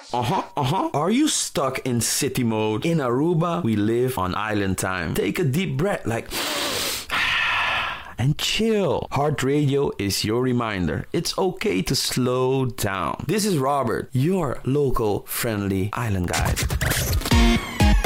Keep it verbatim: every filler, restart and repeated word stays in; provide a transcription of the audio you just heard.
Uh-huh, uh-huh. Are you stuck in city mode? In Aruba, we live on island time. Take a deep breath, like... and chill. Heart Radio is your reminder. It's okay to slow down. This is Robert, your local friendly island guide.